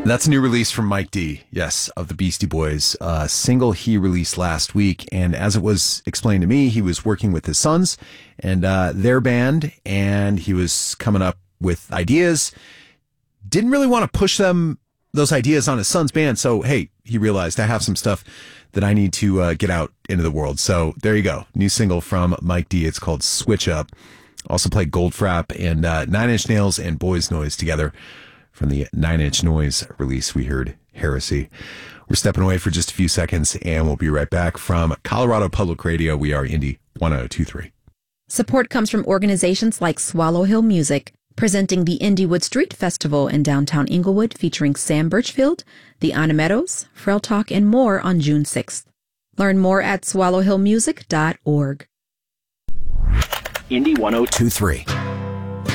That's a new release from Mike D, yes, of the Beastie Boys, a single he released last week. And as it was explained to me, he was working with his sons and their band, and he was coming up with ideas. Didn't really want to push those ideas on his son's band. So, hey, he realized I have some stuff that I need to get out into the world. So there you go. New single from Mike D. It's called Switch Up. Also played Goldfrapp and Nine Inch Nails and Boys Noise together. From the 9 Inch Noise release, we heard Heresy. We're stepping away for just a few seconds, and we'll be right back from Colorado Public Radio. We are Indy 1023. Support comes from organizations like Swallow Hill Music, presenting the Indywood Street Festival in downtown Inglewood, featuring Sam Birchfield, the Anna Meadows, Frel Talk, and more on June 6th. Learn more at swallowhillmusic.org. Indy 1023.